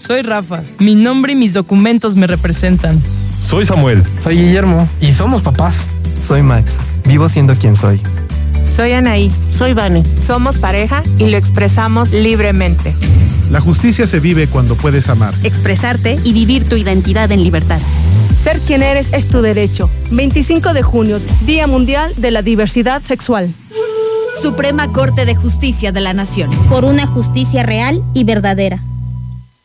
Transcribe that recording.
Soy Rafa. Mi nombre y mis documentos me representan. Soy Samuel. Soy Guillermo. Y somos papás. Soy Max. Vivo siendo quien soy. Soy Anaí. Soy Vane. Somos pareja y lo expresamos libremente. La justicia se vive cuando puedes amar, expresarte y vivir tu identidad en libertad. Ser quien eres es tu derecho. 25 de junio, Día Mundial de la Diversidad Sexual. Suprema Corte de Justicia de la Nación. Por una justicia real y verdadera.